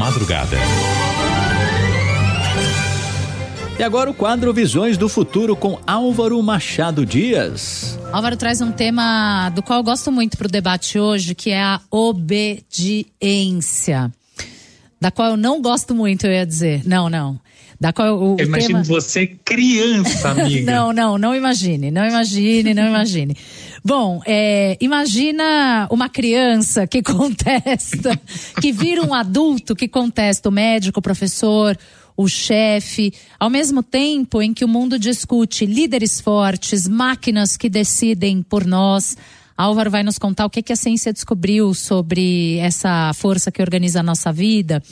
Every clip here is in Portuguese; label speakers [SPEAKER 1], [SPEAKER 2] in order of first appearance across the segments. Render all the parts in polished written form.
[SPEAKER 1] madrugada.
[SPEAKER 2] E agora o quadro Visões do Futuro com Álvaro Machado Dias.
[SPEAKER 3] Álvaro traz um tema do qual eu gosto muito para o debate hoje, que é a obediência. Da qual eu não gosto muito, eu ia dizer. Não. Da qual eu
[SPEAKER 4] imagino você criança, amiga.
[SPEAKER 3] Não imagine. Bom, imagina uma criança que contesta, que vira um adulto que contesta o médico, o professor, o chefe, ao mesmo tempo em que o mundo discute líderes fortes, máquinas que decidem por nós. Álvaro vai nos contar o que a ciência descobriu sobre essa força que organiza a nossa vida,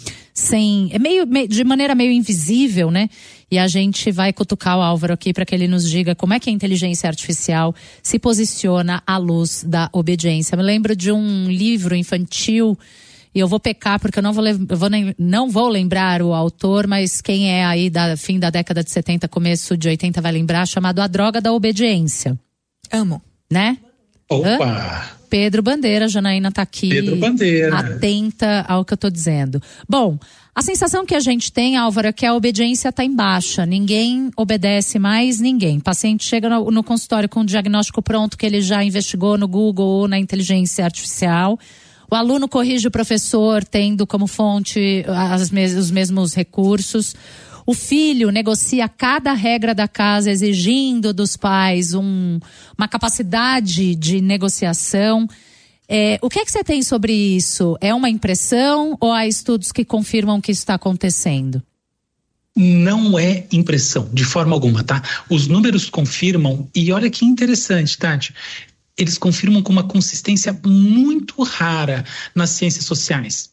[SPEAKER 3] de maneira meio invisível, né? E a gente vai cutucar o Álvaro aqui para que ele nos diga como é que a inteligência artificial se posiciona à luz da obediência. Eu me lembro de um livro infantil, e eu vou pecar porque eu não vou lembrar o autor, mas quem é aí fim da década de 70, começo de 80 vai lembrar, chamado A Droga da Obediência.
[SPEAKER 5] Amo.
[SPEAKER 3] Né?
[SPEAKER 4] Opa!
[SPEAKER 3] Pedro Bandeira, Janaína tá aqui.
[SPEAKER 4] Pedro Bandeira.
[SPEAKER 3] Atenta ao que eu tô dizendo. Bom, a sensação que a gente tem, Álvaro, é que a obediência tá em baixa. Ninguém obedece mais ninguém. O paciente chega no consultório com um diagnóstico pronto que ele já investigou no Google ou na inteligência artificial. O aluno corrige o professor tendo como fonte os mesmos recursos. O filho negocia cada regra da casa, exigindo dos pais uma capacidade de negociação. O que é que você tem sobre isso? É uma impressão ou há estudos que confirmam que isso está acontecendo?
[SPEAKER 4] Não é impressão, de forma alguma, tá? Os números confirmam, e olha que interessante, Tati. Eles confirmam com uma consistência muito rara nas ciências sociais.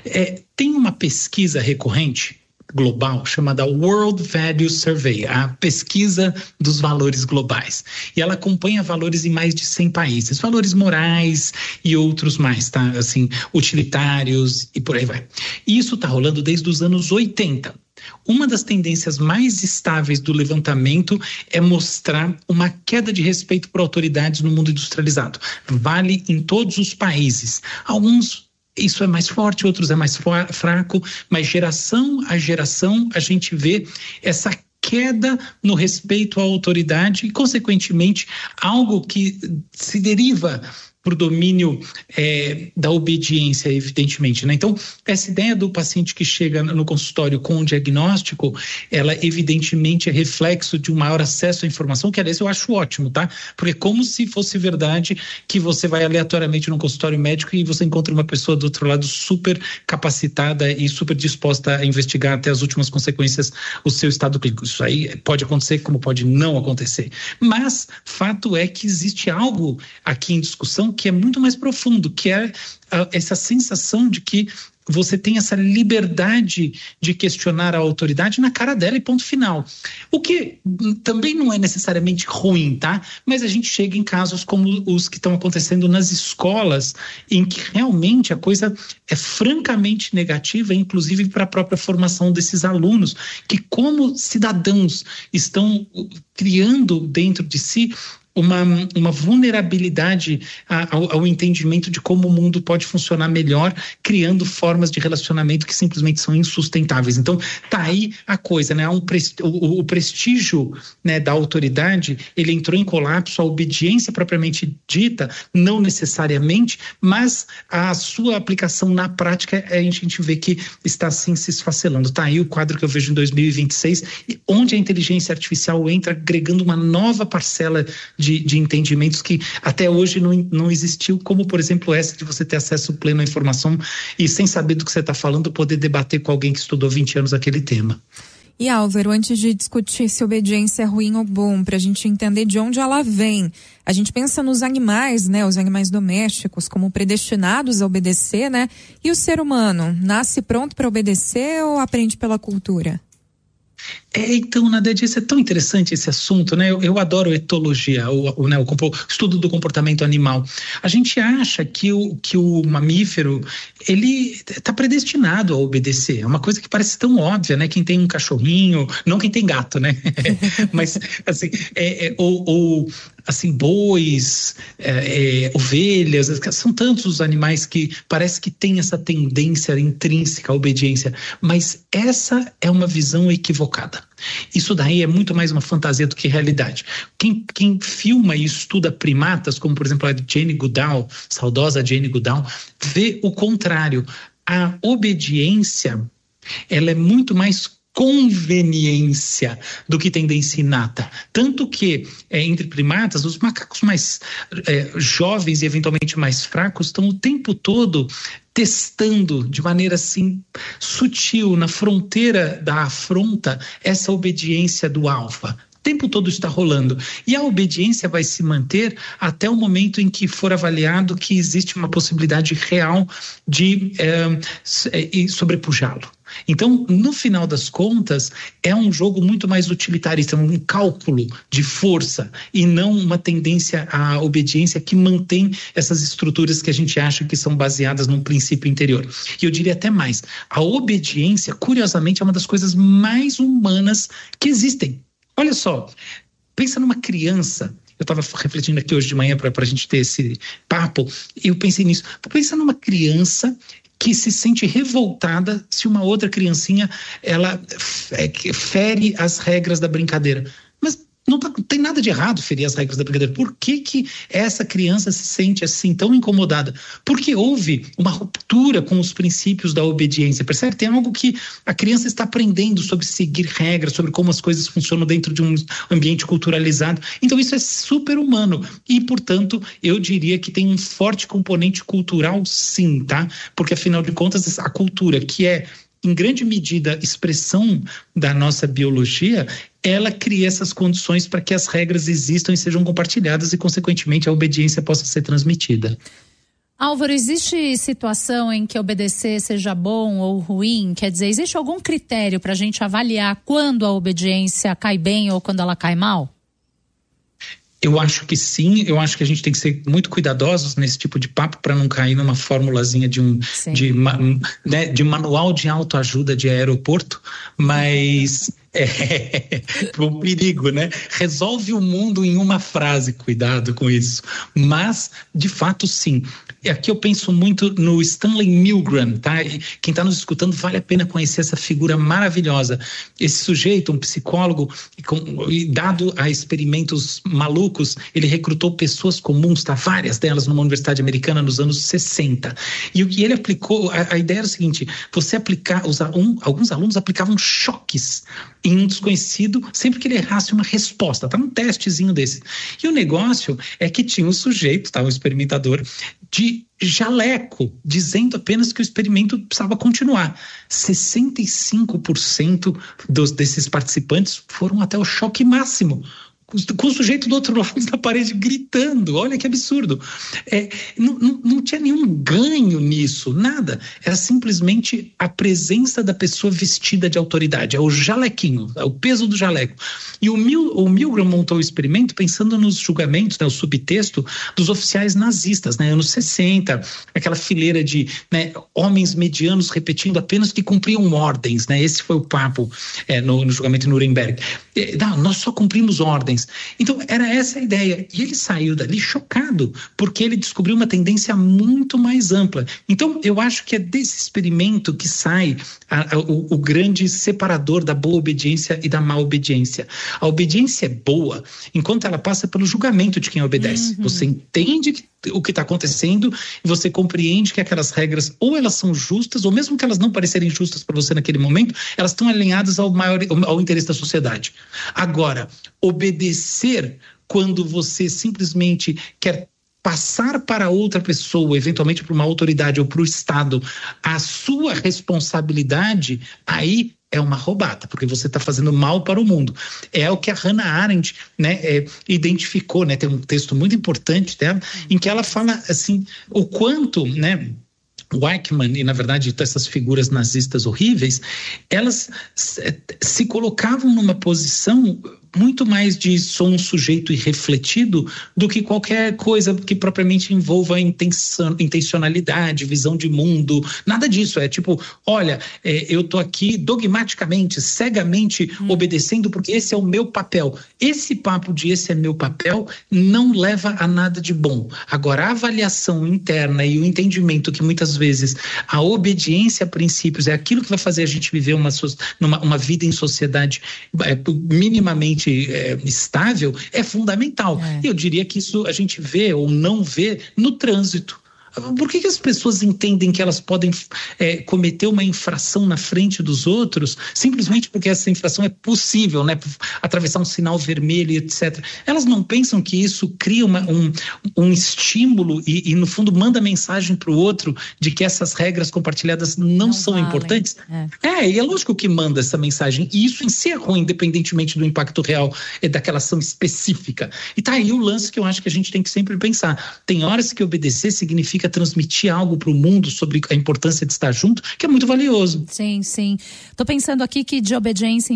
[SPEAKER 4] Tem uma pesquisa recorrente global chamada World Value Survey, a pesquisa dos valores globais. E ela acompanha valores em mais de 100 países, valores morais e outros mais, tá? Assim, utilitários e por aí vai. E isso tá rolando desde os anos 80. Uma das tendências mais estáveis do levantamento é mostrar uma queda de respeito por autoridades no mundo industrializado. Vale em todos os países. Alguns isso é mais forte, outros é mais fraco, mas geração a geração a gente vê essa queda no respeito à autoridade e, consequentemente, algo que se deriva por domínio da obediência, evidentemente, né? Então, essa ideia do paciente que chega no consultório com um diagnóstico, ela evidentemente é reflexo de um maior acesso à informação, que aliás eu acho ótimo, tá? Porque é como se fosse verdade que você vai aleatoriamente num consultório médico e você encontra uma pessoa do outro lado super capacitada e super disposta a investigar até as últimas consequências o seu estado clínico. Isso aí pode acontecer como pode não acontecer. Mas, fato é que existe algo aqui em discussão que é muito mais profundo, que é essa sensação de que você tem essa liberdade de questionar a autoridade na cara dela e ponto final. O que também não é necessariamente ruim, tá? Mas a gente chega em casos como os que estão acontecendo nas escolas, em que realmente a coisa é francamente negativa, inclusive para a própria formação desses alunos, que como cidadãos estão criando dentro de si uma vulnerabilidade ao entendimento de como o mundo pode funcionar melhor, criando formas de relacionamento que simplesmente são insustentáveis. Então, tá aí a coisa, né? O prestígio, né, da autoridade, ele entrou em colapso, a obediência propriamente dita, não necessariamente, mas a sua aplicação na prática, a gente vê que está assim se esfacelando. Tá aí o quadro que eu vejo em 2026, onde a inteligência artificial entra agregando uma nova parcela de entendimentos que até hoje não existiu, como por exemplo essa de você ter acesso pleno à informação e sem saber do que você está falando, poder debater com alguém que estudou 20 anos aquele tema.
[SPEAKER 5] E Álvaro, antes de discutir se obediência é ruim ou bom, para a gente entender de onde ela vem, a gente pensa nos animais, né, os animais domésticos como predestinados a obedecer, né? E o ser humano, nasce pronto para obedecer ou aprende pela cultura?
[SPEAKER 4] Então, Nadege, isso é tão interessante esse assunto, né? Eu adoro etologia, o estudo do comportamento animal. A gente acha que o mamífero, ele está predestinado a obedecer. É uma coisa que parece tão óbvia, né? Quem tem um cachorrinho, não quem tem gato, né? Mas, assim, bois, ovelhas, são tantos os animais que parece que tem essa tendência intrínseca à obediência, mas essa é uma visão equivocada. Isso daí é muito mais uma fantasia do que realidade. Quem filma e estuda primatas, como por exemplo a Jane Goodall, saudosa Jane Goodall, vê o contrário. A obediência, ela é muito mais conveniência do que tendência inata. Tanto que, entre primatas, os macacos mais jovens e eventualmente mais fracos estão o tempo todo testando de maneira assim sutil, na fronteira da afronta, essa obediência do alfa. O tempo todo está rolando. E a obediência vai se manter até o momento em que for avaliado que existe uma possibilidade real de sobrepujá-lo. Então, no final das contas, é um jogo muito mais utilitarista, um cálculo de força e não uma tendência à obediência que mantém essas estruturas que a gente acha que são baseadas num princípio interior. E eu diria até mais, a obediência, curiosamente, é uma das coisas mais humanas que existem. Olha só, pensa numa criança. Eu estava refletindo aqui hoje de manhã para a gente ter esse papo, e eu pensei nisso. Pensa numa criança que se sente revoltada se uma outra criancinha ela fere as regras da brincadeira. Mas não tem nada de errado ferir as regras da brincadeira. Por que essa criança se sente assim tão incomodada? Porque houve uma ruptura com os princípios da obediência, percebe? Tem algo que a criança está aprendendo sobre seguir regras, sobre como as coisas funcionam dentro de um ambiente culturalizado. Então isso é super humano e, portanto, eu diria que tem um forte componente cultural sim, tá? Porque, afinal de contas, a cultura, que é em grande medida expressão da nossa biologia, ela cria essas condições para que as regras existam e sejam compartilhadas e, consequentemente, a obediência possa ser transmitida.
[SPEAKER 3] Álvaro, existe situação em que obedecer seja bom ou ruim? Quer dizer, existe algum critério para a gente avaliar quando a obediência cai bem ou quando ela cai mal?
[SPEAKER 4] Eu acho que sim, eu acho que a gente tem que ser muito cuidadosos nesse tipo de papo para não cair numa formulazinha de manual de autoajuda de aeroporto, mas o perigo, né? Resolve o mundo em uma frase, cuidado com isso. Mas, de fato, sim. Aqui eu penso muito no Stanley Milgram, tá? E quem está nos escutando, vale a pena conhecer essa figura maravilhosa. Esse sujeito, um psicólogo, dado a experimentos malucos, ele recrutou pessoas comuns, tá? Várias delas numa universidade americana nos anos 60. E o que ele aplicou, a ideia era o seguinte: você aplicar, alguns alunos aplicavam choques em um desconhecido sempre que ele errasse uma resposta, tá? Um testezinho desse. E o negócio é que tinha um sujeito, tá? Um experimentador de jaleco, dizendo apenas que o experimento precisava continuar. 65% desses participantes foram até o choque máximo, com o sujeito do outro lado da parede gritando. Olha que absurdo. Não tinha nenhum ganho nisso, nada. Era simplesmente a presença da pessoa vestida de autoridade. É o jalequinho, é o peso do jaleco. E o Milgram montou o experimento pensando nos julgamentos, né, o subtexto dos oficiais nazistas, né, anos 60, aquela fileira de, né, homens medianos repetindo apenas que cumpriam ordens, né? Esse foi o papo no julgamento de Nuremberg. Nós só cumprimos ordens. Então, era essa a ideia. E ele saiu dali chocado, porque ele descobriu uma tendência muito mais ampla. Então, eu acho que é desse experimento que sai o grande separador da boa obediência e da má obediência. A obediência é boa enquanto ela passa pelo julgamento de quem obedece. Uhum. Você entende o que está acontecendo e você compreende que aquelas regras, ou elas são justas, ou mesmo que elas não parecerem justas para você naquele momento, elas estão alinhadas ao interesse da sociedade. Agora, obedecer quando você simplesmente quer passar para outra pessoa, eventualmente para uma autoridade ou para o Estado, a sua responsabilidade, aí é uma roubada, porque você está fazendo mal para o mundo. É o que a Hannah Arendt, né, identificou, né, tem um texto muito importante dela, em que ela fala assim, o quanto, né, Weichmann e, na verdade, essas figuras nazistas horríveis, elas se colocavam numa posição muito mais de sou um sujeito irrefletido do que qualquer coisa que propriamente envolva intencionalidade, visão de mundo, nada disso. É tipo, olha, eu tô aqui dogmaticamente, cegamente obedecendo porque esse é o meu papel. Esse papo de esse é meu papel não leva a nada de bom. Agora, a avaliação interna e o entendimento que muitas vezes a obediência a princípios é aquilo que vai fazer a gente viver uma vida em sociedade minimamente estável, é fundamental. Eu diria que isso a gente vê ou não vê no trânsito. Por que as pessoas entendem que elas podem cometer uma infração na frente dos outros simplesmente porque essa infração é possível, né? Atravessar um sinal vermelho, etc. Elas não pensam que isso cria um estímulo e, no fundo, manda mensagem para o outro de que essas regras compartilhadas não são valem. Importantes? E é lógico que manda essa mensagem. E isso em si é ruim, independentemente do impacto real daquela ação específica. E tá aí o lance que eu acho que a gente tem que sempre pensar. Tem horas que obedecer significa transmitir algo para o mundo sobre a importância de estar junto, que é muito valioso.
[SPEAKER 3] Sim, sim. Tô pensando aqui que de obediência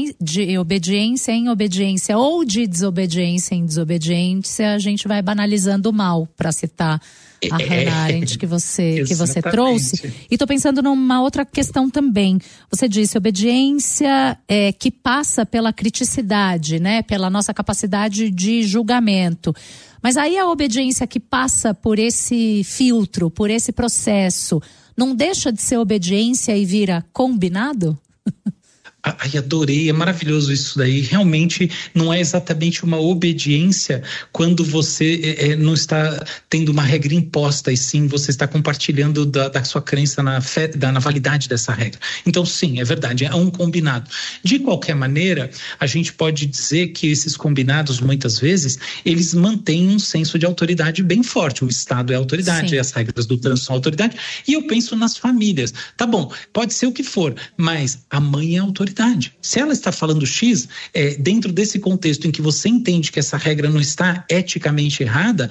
[SPEAKER 3] em obediência ou de desobediência em desobediência, a gente vai banalizando o mal, para citar a Hannah Arendt que você trouxe. E tô pensando numa outra questão também. Você disse obediência que passa pela criticidade, né? Pela nossa capacidade de julgamento. Mas aí a obediência que passa por esse filtro, por esse processo, não deixa de ser obediência e vira combinado?
[SPEAKER 4] Ai, adorei, é maravilhoso isso daí. Realmente não é exatamente uma obediência quando você não está tendo uma regra imposta, e sim você está compartilhando da sua crença na fé, na validade dessa regra. Então sim, é verdade, é um combinado. De qualquer maneira, a gente pode dizer que esses combinados, muitas vezes, eles mantêm um senso de autoridade bem forte. O Estado é autoridade, as regras do trânsito são autoridade, e eu penso nas famílias. Tá bom, pode ser o que for, mas a mãe é autoridade. Se ela está falando X, dentro desse contexto em que você entende que essa regra não está eticamente errada,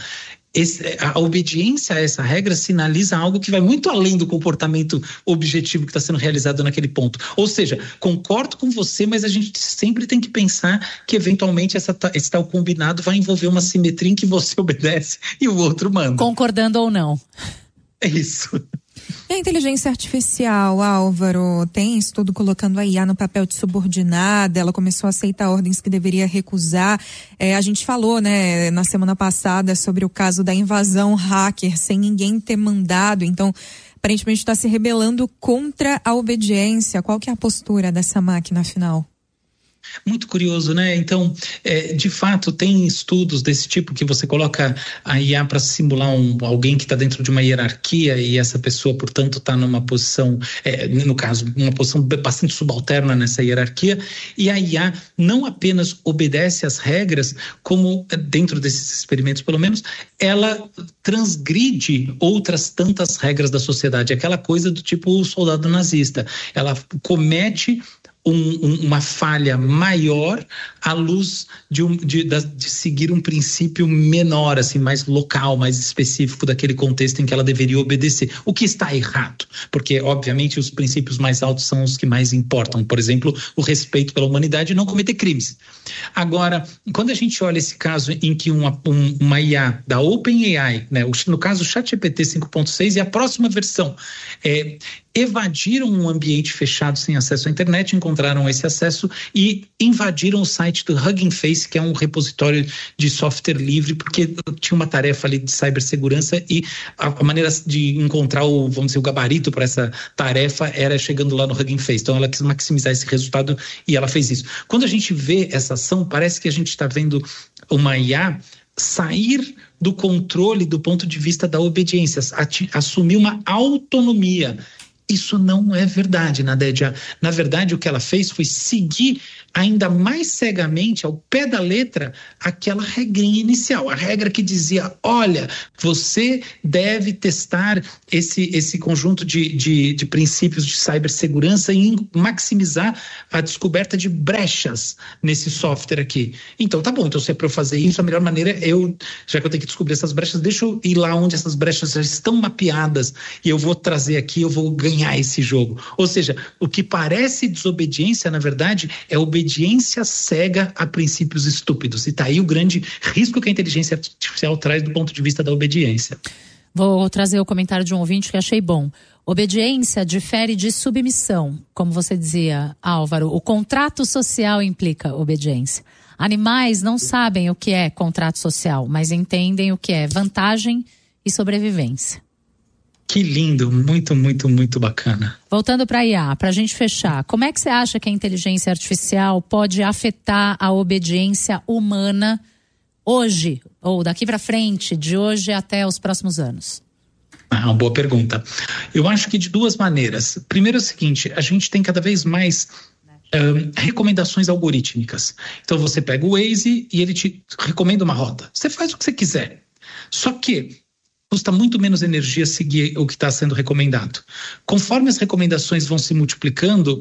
[SPEAKER 4] a obediência a essa regra sinaliza algo que vai muito além do comportamento objetivo que está sendo realizado naquele ponto. Ou seja, concordo com você, mas a gente sempre tem que pensar que eventualmente esse tal combinado vai envolver uma simetria em que você obedece e o outro manda.
[SPEAKER 3] Concordando ou não.
[SPEAKER 4] É isso.
[SPEAKER 5] E a inteligência artificial, Álvaro, tem estudo colocando a IA no papel de subordinada, ela começou a aceitar ordens que deveria recusar. A gente falou, né, na semana passada sobre o caso da invasão hacker sem ninguém ter mandado, então aparentemente está se rebelando contra a obediência. Qual que é a postura dessa máquina, afinal?
[SPEAKER 4] Muito curioso, né? Então, de fato, tem estudos desse tipo que você coloca a IA para simular alguém que está dentro de uma hierarquia e essa pessoa, portanto, está numa posição, no caso, uma posição bastante subalterna nessa hierarquia, e a IA não apenas obedece às regras, como dentro desses experimentos, pelo menos, ela transgride outras tantas regras da sociedade, aquela coisa do tipo o soldado nazista. Ela comete uma falha maior à luz de seguir um princípio menor, assim, mais local, mais específico daquele contexto em que ela deveria obedecer. O que está errado? Porque, obviamente, os princípios mais altos são os que mais importam. Por exemplo, o respeito pela humanidade e não cometer crimes. Agora, quando a gente olha esse caso em que uma IA da OpenAI, né, no caso o ChatGPT 5.6 e a próxima versão, evadiram um ambiente fechado sem acesso à internet, encontraram esse acesso e invadiram o site do Hugging Face, que é um repositório de software livre, porque tinha uma tarefa ali de cibersegurança e a maneira de encontrar vamos dizer, o gabarito para essa tarefa era chegando lá no Hugging Face. Então ela quis maximizar esse resultado e ela fez isso. Quando a gente vê essa ação, parece que a gente está vendo uma IA sair do controle do ponto de vista da obediência, assumir uma autonomia. Isso não é verdade, Nadédia. Na verdade, o que ela fez foi seguir ainda mais cegamente, ao pé da letra, aquela regrinha inicial. A regra que dizia, olha, você deve testar esse conjunto de princípios de cibersegurança e maximizar a descoberta de brechas nesse software aqui. Então, tá bom. Então, se é para eu fazer isso, a melhor maneira já que eu tenho que descobrir essas brechas, deixa eu ir lá onde essas brechas já estão mapeadas e eu vou trazer aqui, eu vou ganhar esse jogo. Ou seja, o que parece desobediência, na verdade, é obediência cega a princípios estúpidos. E está aí o grande risco que a inteligência artificial traz do ponto de vista da obediência.
[SPEAKER 3] Vou trazer o comentário de um ouvinte que achei bom. Obediência difere de submissão. Como você dizia, Álvaro, o contrato social implica obediência. Animais não sabem o que é contrato social, mas entendem o que é vantagem e sobrevivência.
[SPEAKER 4] Que lindo, muito, muito, muito bacana.
[SPEAKER 3] Voltando para a IA, para a gente fechar, como é que você acha que a inteligência artificial pode afetar a obediência humana hoje, ou daqui para frente, de hoje até os próximos anos?
[SPEAKER 4] Uma boa pergunta. Eu acho que de duas maneiras. Primeiro é o seguinte, a gente tem cada vez mais recomendações algorítmicas. Então você pega o Waze e ele te recomenda uma rota. Você faz o que você quiser. Só que custa muito menos energia seguir o que está sendo recomendado. Conforme as recomendações vão se multiplicando,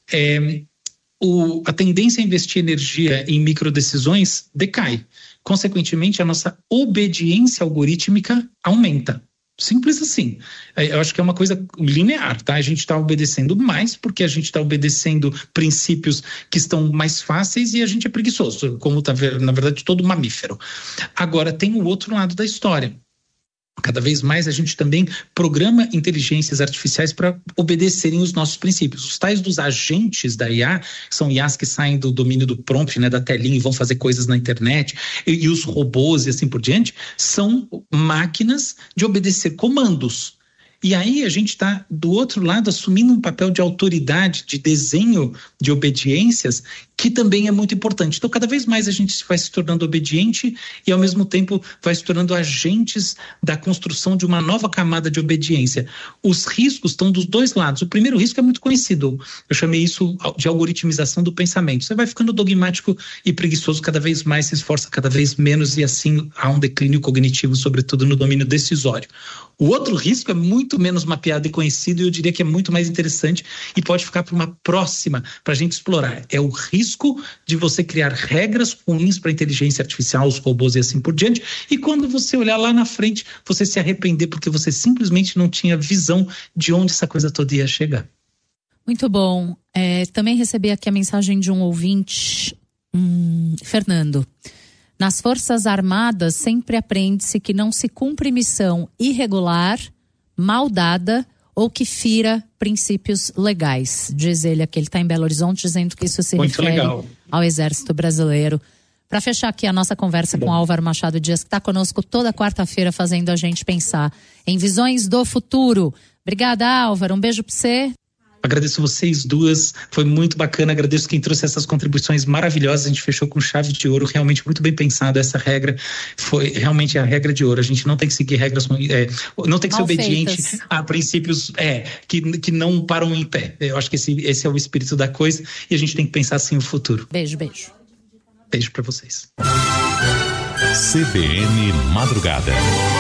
[SPEAKER 4] a tendência a investir energia em microdecisões decai. Consequentemente, a nossa obediência algorítmica aumenta. Simples assim. Eu acho que é uma coisa linear, tá? A gente está obedecendo mais porque a gente está obedecendo princípios que estão mais fáceis e a gente é preguiçoso, como tá, na verdade, todo mamífero. Agora, tem o outro lado da história. Cada vez mais a gente também programa inteligências artificiais para obedecerem os nossos princípios. Os tais dos agentes da IA, que são IAs que saem do domínio do prompt, né, da telinha e vão fazer coisas na internet, e os robôs e assim por diante, são máquinas de obedecer comandos. E aí a gente está, do outro lado, assumindo um papel de autoridade, de desenho de obediências, que também é muito importante. Então, cada vez mais a gente vai se tornando obediente e, ao mesmo tempo, vai se tornando agentes da construção de uma nova camada de obediência. Os riscos estão dos dois lados. O primeiro risco é muito conhecido. Eu chamei isso de algoritmização do pensamento. Você vai ficando dogmático e preguiçoso, cada vez mais se esforça, cada vez menos, e assim há um declínio cognitivo, sobretudo no domínio decisório. O outro risco é muito menos mapeado e conhecido, e eu diria que é muito mais interessante e pode ficar para uma próxima, para a gente explorar. É o risco de você criar regras ruins para a inteligência artificial, os robôs e assim por diante, e quando você olhar lá na frente, você se arrepender porque você simplesmente não tinha visão de onde essa coisa toda ia chegar.
[SPEAKER 3] Muito bom. Também recebi aqui a mensagem de um ouvinte, Fernando. Nas Forças Armadas sempre aprende-se que não se cumpre missão irregular, mal dada ou que fira princípios legais. Diz ele aqui, ele está em Belo Horizonte, dizendo que isso se refere ao Exército Brasileiro. Para fechar aqui a nossa conversa com Álvaro Machado Dias, que está conosco toda quarta-feira fazendo a gente pensar em visões do futuro. Obrigada, Álvaro. Um beijo para você.
[SPEAKER 4] Agradeço vocês duas, foi muito bacana, agradeço quem trouxe essas contribuições maravilhosas, a gente fechou com chave de ouro, realmente muito bem pensado, essa regra foi realmente a regra de ouro, a gente não tem que seguir regras, não tem que ser obediente a princípios que não param em pé. Eu acho que esse é o espírito da coisa e a gente tem que pensar assim o futuro.
[SPEAKER 3] Beijo.
[SPEAKER 4] Beijo para vocês.
[SPEAKER 1] CBN Madrugada.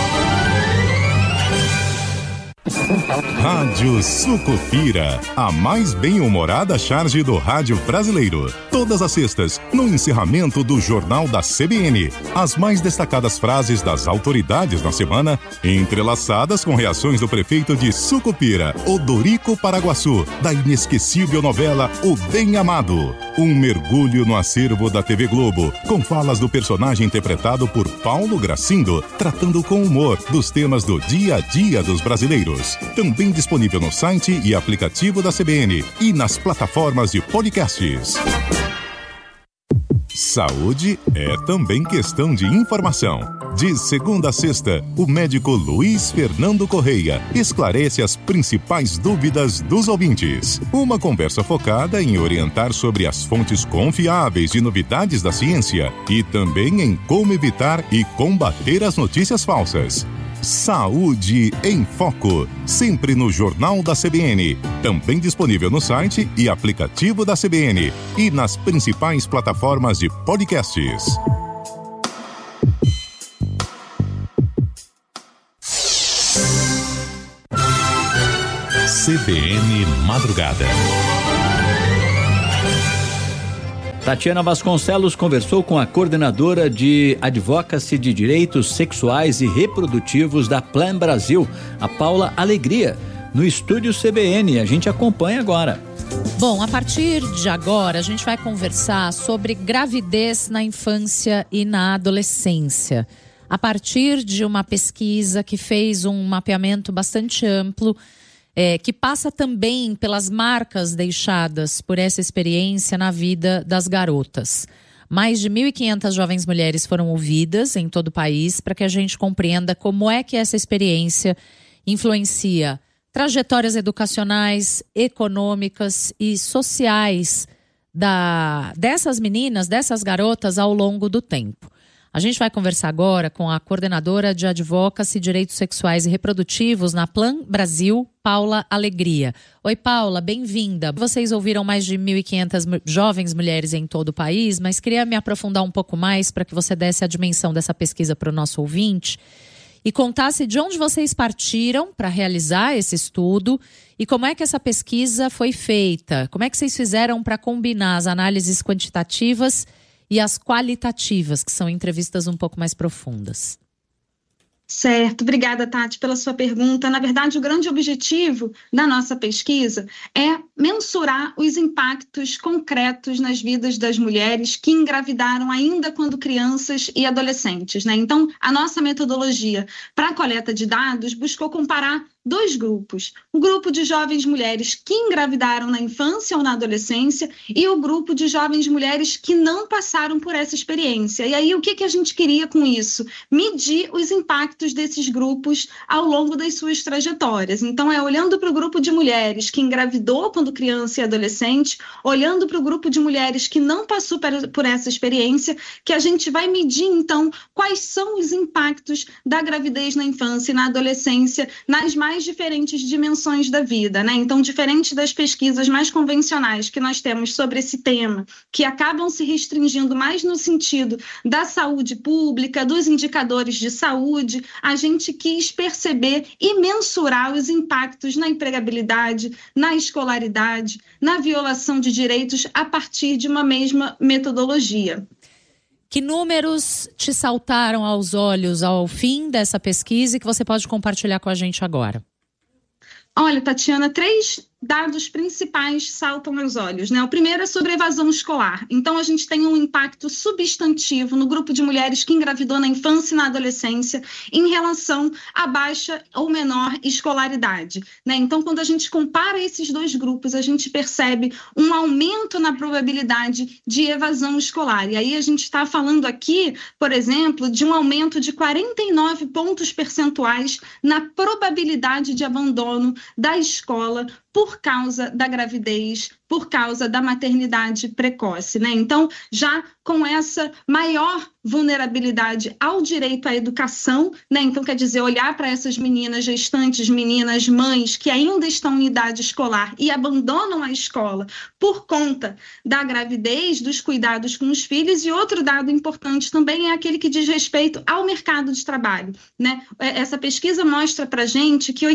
[SPEAKER 1] Rádio Sucupira, a mais bem-humorada charge do rádio brasileiro. Todas as sextas, no encerramento do Jornal da CBN. As mais destacadas frases das autoridades da semana, entrelaçadas com reações do prefeito de Sucupira, Odorico Paraguaçu, da inesquecível novela O Bem Amado. Um mergulho no acervo da TV Globo, com falas do personagem interpretado por Paulo Gracindo, tratando com humor dos temas do dia a dia dos brasileiros. Também disponível no site e aplicativo da CBN e nas plataformas de podcasts. Saúde é também questão de informação. De segunda a sexta, o médico Luiz Fernando Correia esclarece as principais dúvidas dos ouvintes. Uma conversa focada em orientar sobre as fontes confiáveis de novidades da ciência e também em como evitar e combater as notícias falsas. Saúde em Foco, sempre no Jornal da CBN. Também disponível no site e aplicativo da CBN e nas principais plataformas de podcasts. CBN Madrugada.
[SPEAKER 2] Tatiana Vasconcelos conversou com a coordenadora de Advocacy de Direitos Sexuais e Reprodutivos da Plan Brasil, a Paula Alegria, no estúdio CBN. A gente acompanha agora.
[SPEAKER 3] Bom, a partir de agora a gente vai conversar sobre gravidez na infância e na adolescência. A partir de uma pesquisa que fez um mapeamento bastante amplo, que passa também pelas marcas deixadas por essa experiência na vida das garotas. Mais de 1.500 jovens mulheres foram ouvidas em todo o país para que a gente compreenda como é que essa experiência influencia trajetórias educacionais, econômicas e sociais dessas meninas, dessas garotas ao longo do tempo. A gente vai conversar agora com a coordenadora de Advocacy, Direitos Sexuais e Reprodutivos na Plan Brasil, Paula Alegria. Oi, Paula, bem-vinda. Vocês ouviram mais de 1.500 jovens mulheres em todo o país, mas queria me aprofundar um pouco mais para que você desse a dimensão dessa pesquisa para o nosso ouvinte e contasse de onde vocês partiram para realizar esse estudo e como é que essa pesquisa foi feita. Como é que vocês fizeram para combinar as análises quantitativas e as qualitativas, que são entrevistas um pouco mais profundas.
[SPEAKER 6] Certo, obrigada, Tati, pela sua pergunta. Na verdade, o grande objetivo da nossa pesquisa é mensurar os impactos concretos nas vidas das mulheres que engravidaram ainda quando crianças e adolescentes, né? Então, a nossa metodologia para a coleta de dados buscou comparar dois grupos. O grupo de jovens mulheres que engravidaram na infância ou na adolescência e o grupo de jovens mulheres que não passaram por essa experiência. E aí, o que a gente queria com isso? Medir os impactos desses grupos ao longo das suas trajetórias. Então, olhando para o grupo de mulheres que engravidou quando criança e adolescente, olhando para o grupo de mulheres que não passou por essa experiência, que a gente vai medir, então, quais são os impactos da gravidez na infância e na adolescência nas mais diferentes dimensões da vida, né? Então, diferente das pesquisas mais convencionais que nós temos sobre esse tema, que acabam se restringindo mais no sentido da saúde pública, dos indicadores de saúde, a gente quis perceber e mensurar os impactos na empregabilidade, na escolaridade, na violação de direitos a partir de uma mesma metodologia.
[SPEAKER 3] Que números te saltaram aos olhos ao fim dessa pesquisa e que você pode compartilhar com a gente agora?
[SPEAKER 6] Olha, Tatiana, 3 dados principais saltam aos olhos, né? O primeiro é sobre evasão escolar. Então, a gente tem um impacto substantivo no grupo de mulheres que engravidou na infância e na adolescência em relação à baixa ou menor escolaridade, né? Então, quando a gente compara esses dois grupos, a gente percebe um aumento na probabilidade de evasão escolar. E aí a gente está falando aqui, por exemplo, de um aumento de 49 pontos percentuais na probabilidade de abandono da escola por causa da gravidez, por causa da maternidade precoce, né? Então, já com essa maior vulnerabilidade ao direito à educação, né? Então, quer dizer, olhar para essas meninas gestantes, meninas mães que ainda estão em idade escolar e abandonam a escola por conta da gravidez, dos cuidados com os filhos. E outro dado importante também é aquele que diz respeito ao mercado de trabalho, né? Essa pesquisa mostra para a gente que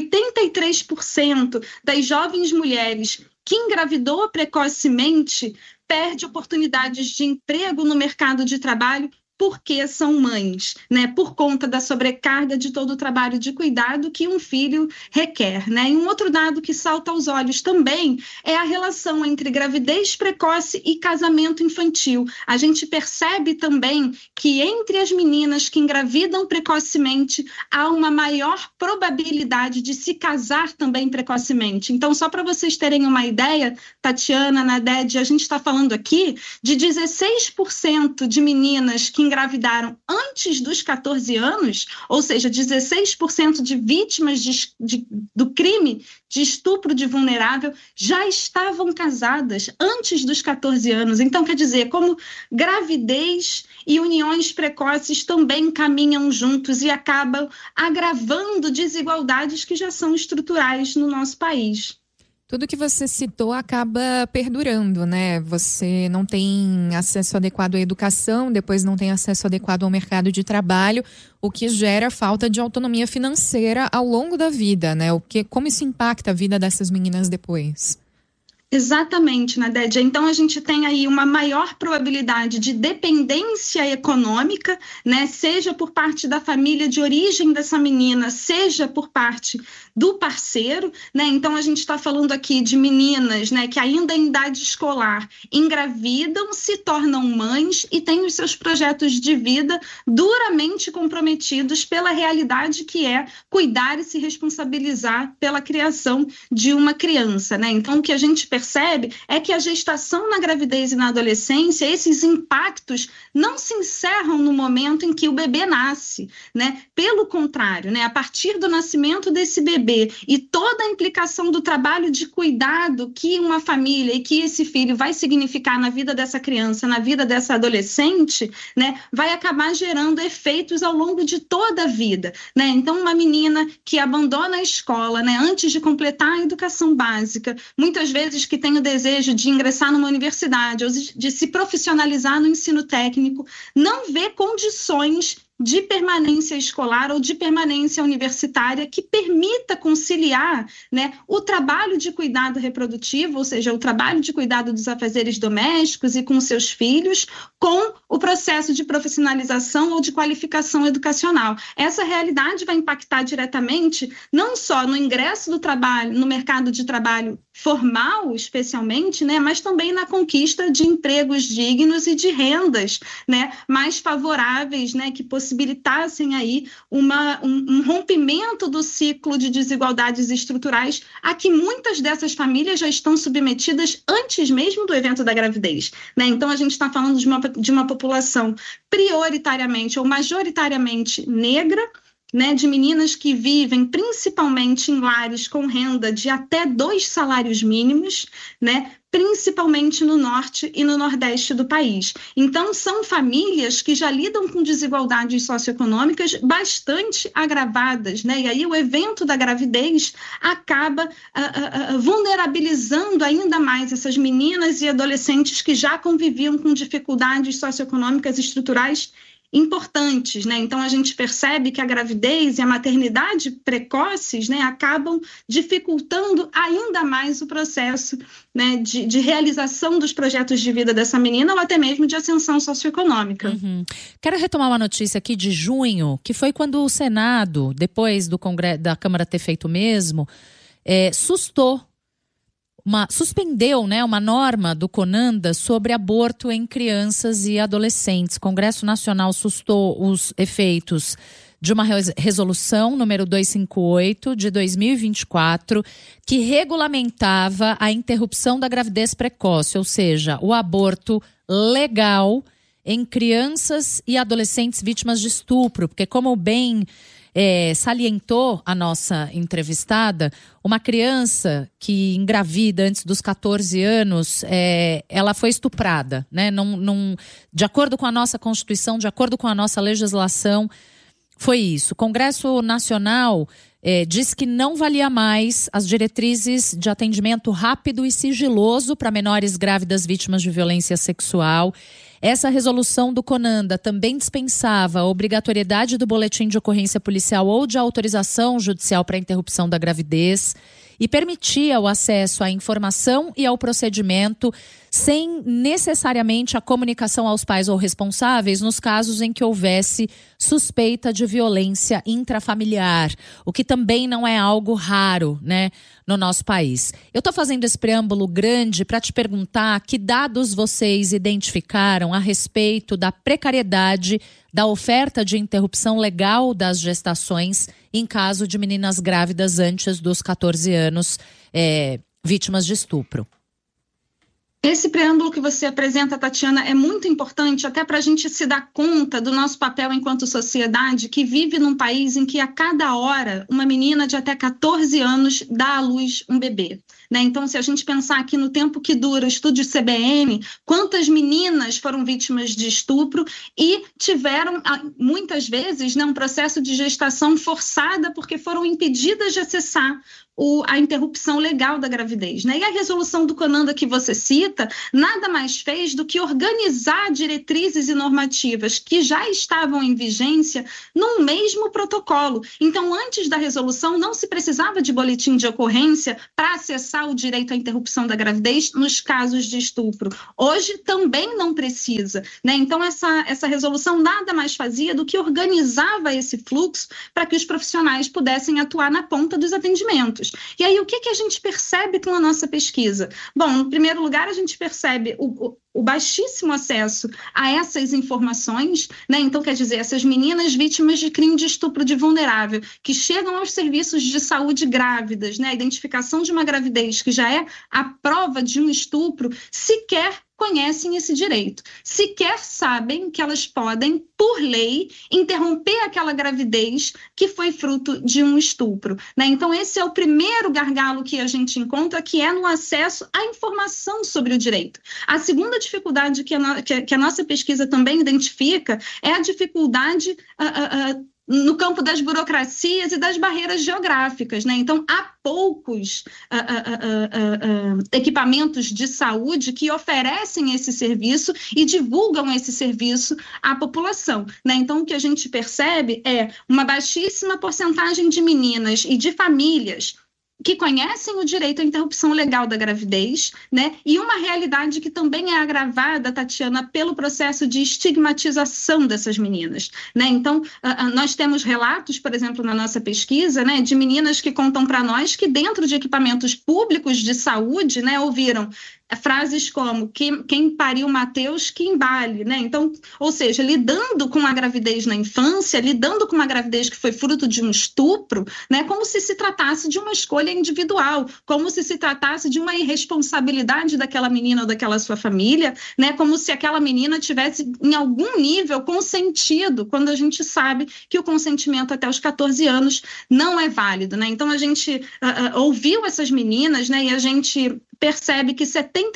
[SPEAKER 6] 83% das jovens mulheres que engravidou precocemente perde oportunidades de emprego no mercado de trabalho porque são mães, né? Por conta da sobrecarga de todo o trabalho de cuidado que um filho requer, né? E um outro dado que salta aos olhos também é a relação entre gravidez precoce e casamento infantil. A gente percebe também que entre as meninas que engravidam precocemente há uma maior probabilidade de se casar também precocemente. Então, só para vocês terem uma ideia, Tatiana, Naded, a gente está falando aqui de 16% de meninas que engravidaram antes dos 14 anos, ou seja, 16% de vítimas do crime de estupro de vulnerável já estavam casadas antes dos 14 anos. Então, quer dizer, como gravidez e uniões precoces também caminham juntos e acabam agravando desigualdades que já são estruturais no nosso país.
[SPEAKER 5] Tudo que você citou acaba perdurando, né? Você não tem acesso adequado à educação, depois não tem acesso adequado ao mercado de trabalho, o que gera falta de autonomia financeira ao longo da vida, né? Como isso impacta a vida dessas meninas depois?
[SPEAKER 6] Exatamente, Nadédia. Então, a gente tem aí uma maior probabilidade de dependência econômica, né? Seja por parte da família de origem dessa menina, seja por parte do parceiro, né? Então, a gente está falando aqui de meninas, né, que ainda em idade escolar engravidam, se tornam mães e têm os seus projetos de vida duramente comprometidos pela realidade que é cuidar e se responsabilizar pela criação de uma criança, né? Então, o que a gente percebe é que a gestação na gravidez e na adolescência, esses impactos não se encerram no momento em que o bebê nasce, né? Pelo contrário, né? A partir do nascimento desse bebê e toda a implicação do trabalho de cuidado que uma família e que esse filho vai significar na vida dessa criança, na vida dessa adolescente, né? Vai acabar gerando efeitos ao longo de toda a vida, né? Então, uma menina que abandona a escola, né, antes de completar a educação básica, muitas vezes que tem o desejo de ingressar numa universidade ou de se profissionalizar no ensino técnico, não vê condições de permanência escolar ou de permanência universitária que permita conciliar, né, o trabalho de cuidado reprodutivo, ou seja, o trabalho de cuidado dos afazeres domésticos e com seus filhos, com o processo de profissionalização ou de qualificação educacional. Essa realidade vai impactar diretamente não só no ingresso do trabalho, no mercado de trabalho formal, especialmente, né, mas também na conquista de empregos dignos e de rendas, né, mais favoráveis, né, que possibilitassem aí um rompimento do ciclo de desigualdades estruturais a que muitas dessas famílias já estão submetidas antes mesmo do evento da gravidez, né? Então, a gente está falando de uma população prioritariamente ou majoritariamente negra, né, de meninas que vivem principalmente em lares com renda de até 2 salários mínimos, né, principalmente no norte e no nordeste do país. Então, são famílias que já lidam com desigualdades socioeconômicas bastante agravadas, né? E aí o evento da gravidez acaba vulnerabilizando ainda mais essas meninas e adolescentes que já conviviam com dificuldades socioeconômicas estruturais importantes, né? Então, a gente percebe que a gravidez e a maternidade precoces, né, acabam dificultando ainda mais o processo, né, de realização dos projetos de vida dessa menina ou até mesmo de ascensão socioeconômica.
[SPEAKER 3] Uhum. Quero retomar uma notícia aqui de junho, que foi quando o Senado, depois do Congresso, da Câmara ter feito o mesmo, suspendeu, né, uma norma do CONANDA sobre aborto em crianças e adolescentes. O Congresso Nacional sustou os efeitos de uma resolução número 258 de 2024 que regulamentava a interrupção da gravidez precoce, ou seja, o aborto legal em crianças e adolescentes vítimas de estupro, porque como bem salientou a nossa entrevistada, uma criança que engravida antes dos 14 anos, ela foi estuprada, né? De acordo com a nossa Constituição, de acordo com a nossa legislação, foi isso. O Congresso Nacional disse que não valia mais as diretrizes de atendimento rápido e sigiloso para menores grávidas vítimas de violência sexual. Essa resolução do CONANDA também dispensava a obrigatoriedade do boletim de ocorrência policial ou de autorização judicial para interrupção da gravidez e permitia o acesso à informação e ao procedimento sem necessariamente a comunicação aos pais ou responsáveis nos casos em que houvesse suspeita de violência intrafamiliar, o que também não é algo raro, né, no nosso país. Eu estou fazendo esse preâmbulo grande para te perguntar que dados vocês identificaram a respeito da precariedade da oferta de interrupção legal das gestações em caso de meninas grávidas antes dos 14 anos, vítimas de estupro.
[SPEAKER 6] Esse preâmbulo que você apresenta, Tatiana, é muito importante até para a gente se dar conta do nosso papel enquanto sociedade que vive num país em que a cada hora uma menina de até 14 anos dá à luz um bebê. Né? Então, se a gente pensar aqui no tempo que dura o estudo de CBN, quantas meninas foram vítimas de estupro e tiveram, muitas vezes, né, um processo de gestação forçada porque foram impedidas de acessar a interrupção legal da gravidez, né? E a resolução do CONANDA que você cita nada mais fez do que organizar diretrizes e normativas que já estavam em vigência num mesmo protocolo. Então, antes da resolução, não se precisava de boletim de ocorrência para acessar o direito à interrupção da gravidez nos casos de estupro. Hoje também não precisa, né? Então, essa resolução nada mais fazia do que organizava esse fluxo para que os profissionais pudessem atuar na ponta dos atendimentos. E aí, o que a gente percebe com a nossa pesquisa? Bom, no primeiro lugar, a gente percebe o baixíssimo acesso a essas informações, né? Então, quer dizer, essas meninas vítimas de crime de estupro de vulnerável, que chegam aos serviços de saúde grávidas, né? A identificação de uma gravidez que já é a prova de um estupro, sequer conhecem esse direito, sequer sabem que elas podem, por lei, interromper aquela gravidez que foi fruto de um estupro, né? Então, esse é o primeiro gargalo que a gente encontra, que é no acesso à informação sobre o direito. A segunda dificuldade que a nossa pesquisa também identifica é a dificuldade no campo das burocracias e das barreiras geográficas, né? Então, há poucos equipamentos de saúde que oferecem esse serviço e divulgam esse serviço à população, né? Então, o que a gente percebe é uma baixíssima porcentagem de meninas e de famílias que conhecem o direito à interrupção legal da gravidez, né? E uma realidade que também é agravada, Tatiana, pelo processo de estigmatização dessas meninas, né? Então, nós temos relatos, por exemplo, na nossa pesquisa, né, de meninas que contam para nós que dentro de equipamentos públicos de saúde, né, ouviram frases como quem pariu Mateus que embale, né? Então, ou seja, lidando com a gravidez na infância, lidando com uma gravidez que foi fruto de um estupro, né? Como se tratasse de uma escolha individual, como se tratasse de uma irresponsabilidade daquela menina ou daquela sua família, né? Como se aquela menina tivesse em algum nível consentido, quando a gente sabe que o consentimento até os 14 anos não é válido, né? Então, a gente ouviu essas meninas, né? E a gente percebe que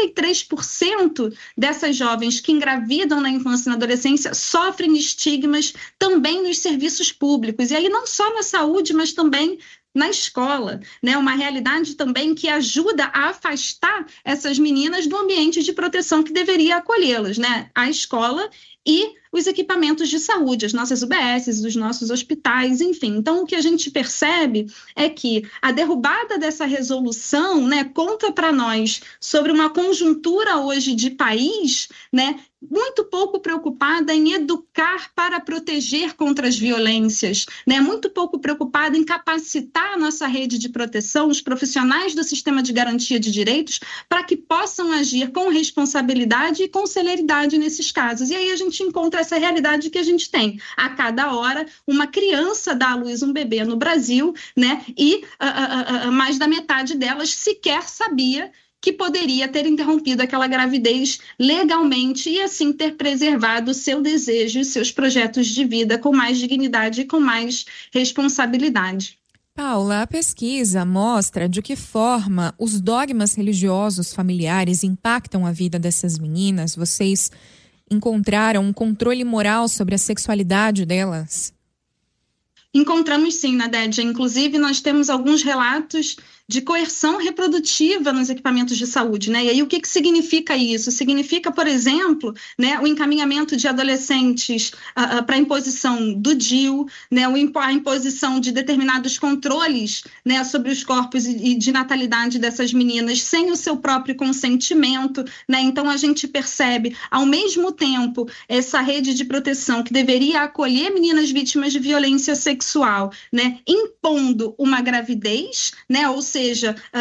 [SPEAKER 6] 73% dessas jovens que engravidam na infância e na adolescência sofrem estigmas também nos serviços públicos. E aí não só na saúde, mas também na escola, né? Uma realidade também que ajuda a afastar essas meninas do ambiente de proteção que deveria acolhê-las, né? A escola e os equipamentos de saúde, as nossas UBSs, os nossos hospitais, enfim. Então, o que a gente percebe é que a derrubada dessa resolução, né, conta para nós sobre uma conjuntura hoje de país, né, muito pouco preocupada em educar para proteger contra as violências, né? Muito pouco preocupada em capacitar a nossa rede de proteção, os profissionais do sistema de garantia de direitos, para que possam agir com responsabilidade e com celeridade nesses casos. E aí a gente encontra essa realidade que a gente tem. A cada hora, uma criança dá à luz um bebê no Brasil, né? E mais da metade delas sequer sabia que poderia ter interrompido aquela gravidez legalmente e assim ter preservado o seu desejo e seus projetos de vida com mais dignidade e com mais responsabilidade.
[SPEAKER 5] Paula, a pesquisa mostra de que forma os dogmas religiosos familiares impactam a vida dessas meninas. Vocês encontraram um controle moral sobre a sexualidade delas?
[SPEAKER 6] Encontramos sim, Nadédia. Inclusive, nós temos alguns relatos de coerção reprodutiva nos equipamentos de saúde, né? E aí, o que significa isso? Significa, por exemplo, né, o encaminhamento de adolescentes para a imposição do DIU, né, a imposição de determinados controles, né, sobre os corpos e de natalidade dessas meninas sem o seu próprio consentimento, né? Então, a gente percebe, ao mesmo tempo, essa rede de proteção que deveria acolher meninas vítimas de violência sexual, né, impondo uma gravidez, né, ou seja,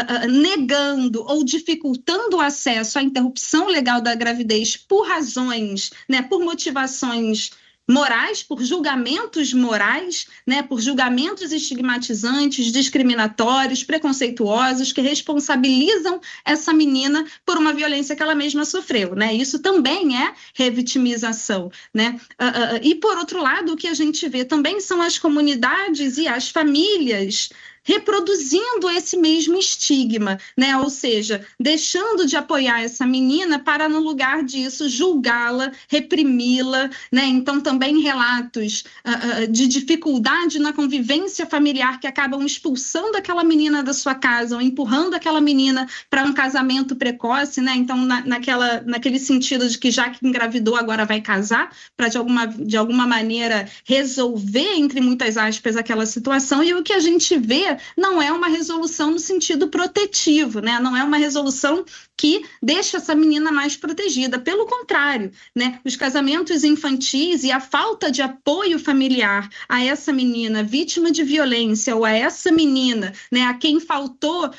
[SPEAKER 6] negando ou dificultando o acesso à interrupção legal da gravidez por razões, né, por motivações morais, por julgamentos morais, né, por julgamentos estigmatizantes, discriminatórios, preconceituosos, que responsabilizam essa menina por uma violência que ela mesma sofreu, né? Isso também é revitimização, né? E, por outro lado, o que a gente vê também são as comunidades e as famílias reproduzindo esse mesmo estigma, né? Ou seja, deixando de apoiar essa menina para, no lugar disso, julgá-la, reprimi-la, né? Então, também relatos de dificuldade na convivência familiar que acabam expulsando aquela menina da sua casa ou empurrando aquela menina para um casamento precoce, né? Então, naquele sentido de que já que engravidou, agora vai casar, para de alguma maneira resolver, entre muitas aspas, aquela situação. E o que a gente vê não é uma resolução no sentido protetivo, né? Não é uma resolução que deixa essa menina mais protegida. Pelo contrário, né? Os casamentos infantis e a falta de apoio familiar a essa menina vítima de violência ou a essa menina, né, a quem faltou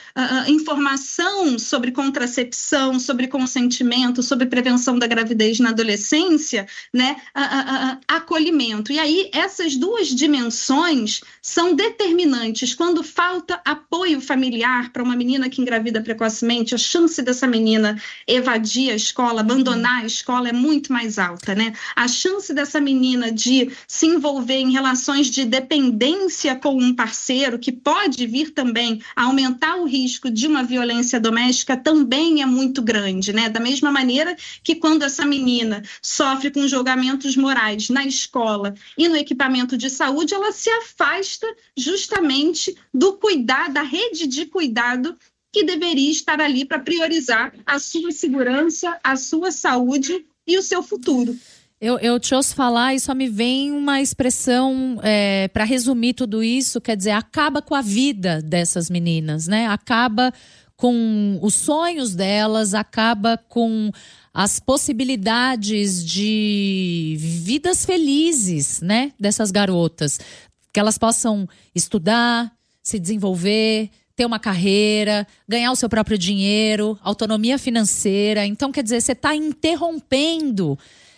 [SPEAKER 6] informação sobre contracepção, sobre consentimento, sobre prevenção da gravidez na adolescência, né, acolhimento. E aí essas duas dimensões são determinantes. Quando falta apoio familiar para uma menina que engravida precocemente, a chance dessa menina evadir a escola, abandonar a escola é muito mais alta, né? A chance dessa menina de se envolver em relações de dependência com um parceiro, que pode vir também a aumentar o risco de uma violência doméstica, também é muito grande, né? Da mesma maneira que quando essa menina sofre com julgamentos morais na escola e no equipamento de saúde, ela se afasta justamente do cuidado, da rede de cuidado que deveria estar ali para priorizar a sua segurança, a sua saúde e o seu futuro.
[SPEAKER 3] Eu te ouço falar e só me vem uma expressão para resumir tudo isso, quer dizer, acaba com a vida dessas meninas, né? Acaba com os sonhos delas, acaba com as possibilidades de vidas felizes, né, dessas garotas. Que elas possam estudar, se desenvolver, ter uma carreira, ganhar o seu próprio dinheiro, autonomia financeira. Então, quer dizer, você está interrompendo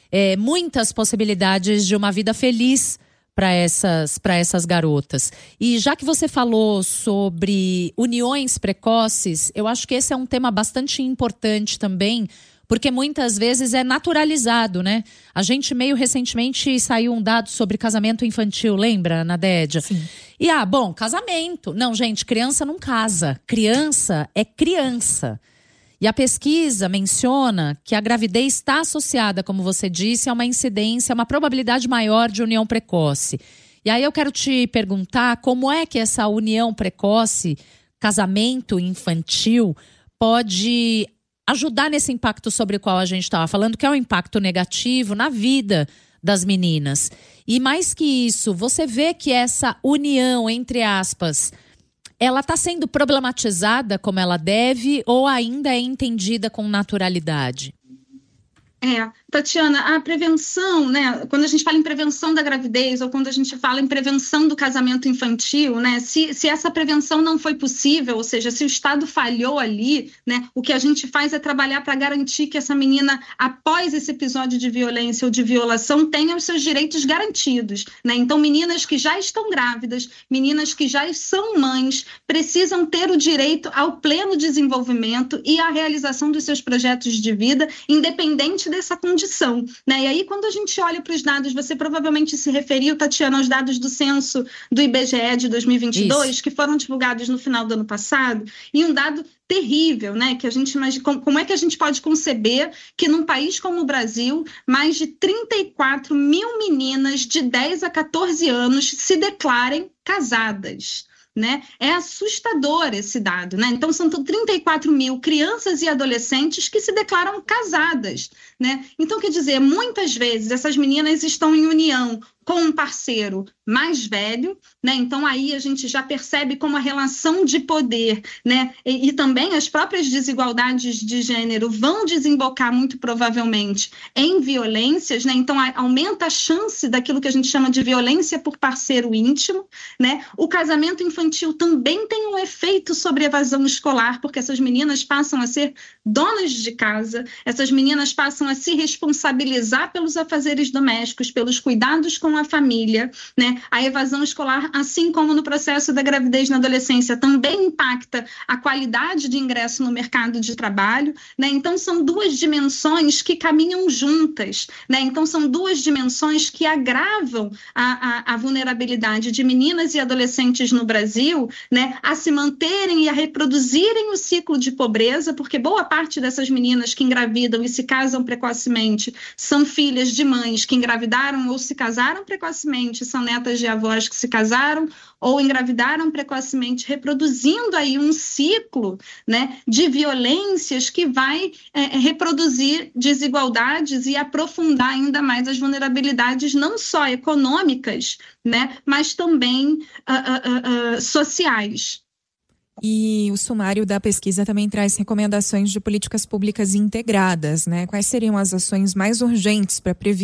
[SPEAKER 3] muitas possibilidades de uma vida feliz para essas garotas. E já que você falou sobre uniões precoces, eu acho que esse é um tema bastante importante também, porque muitas vezes é naturalizado, né? A gente meio recentemente saiu um dado sobre casamento infantil, lembra, Nadédia?
[SPEAKER 5] Sim.
[SPEAKER 3] E, casamento. Não, gente, criança não casa. Criança é criança. E a pesquisa menciona que a gravidez está associada, como você disse, a uma incidência, a uma probabilidade maior de união precoce. E aí eu quero te perguntar como é que essa união precoce, casamento infantil, pode ajudar nesse impacto sobre o qual a gente estava falando, que é um impacto negativo na vida das meninas. E mais que isso, você vê que essa união, entre aspas, ela está sendo problematizada como ela deve ou ainda é entendida com naturalidade?
[SPEAKER 6] Tatiana, a prevenção, né? Quando a gente fala em prevenção da gravidez ou quando a gente fala em prevenção do casamento infantil, né? Se essa prevenção não foi possível, ou seja, se o Estado falhou ali, né? O que a gente faz é trabalhar para garantir que essa menina, após esse episódio de violência ou de violação, tenha os seus direitos garantidos, né? Então, meninas que já estão grávidas, meninas que já são mães, precisam ter o direito ao pleno desenvolvimento e à realização dos seus projetos de vida, independente dessa condição, né? E aí, quando a gente olha para os dados, você provavelmente se referiu, Tatiana, aos dados do censo do IBGE de 2022, Isso. que foram divulgados no final do ano passado, e um dado terrível, né? Que a gente imagina, como é que a gente pode conceber que num país como o Brasil, mais de 34 mil meninas de 10 a 14 anos se declarem casadas? Né? É assustador esse dado, né? Então são 34 mil crianças e adolescentes que se declaram casadas, né? Então quer dizer, muitas vezes essas meninas estão em união com um parceiro mais velho, né? Então aí a gente já percebe como a relação de poder, né? E também as próprias desigualdades de gênero vão desembocar muito provavelmente em violências, né? Então aumenta a chance daquilo que a gente chama de violência por parceiro íntimo, né? O casamento infantil também tem um efeito sobre a evasão escolar, porque essas meninas passam a ser donas de casa, essas meninas passam a se responsabilizar pelos afazeres domésticos, pelos cuidados com a família, né? A evasão escolar, assim como no processo da gravidez na adolescência, também impacta a qualidade de ingresso no mercado de trabalho, né? Então são duas dimensões que caminham juntas, né? Então são duas dimensões que agravam a vulnerabilidade de meninas e adolescentes no Brasil, né? A se manterem e a reproduzirem o ciclo de pobreza, porque boa parte dessas meninas que engravidam e se casam precocemente são filhas de mães que engravidaram ou se casaram precocemente, são netas de avós que se casaram ou engravidaram precocemente, reproduzindo aí um ciclo, né, de violências que vai reproduzir desigualdades e aprofundar ainda mais as vulnerabilidades não só econômicas, né, mas também sociais.
[SPEAKER 5] E o sumário da pesquisa também traz recomendações de políticas públicas integradas, né? Quais seriam as ações mais urgentes para prevenir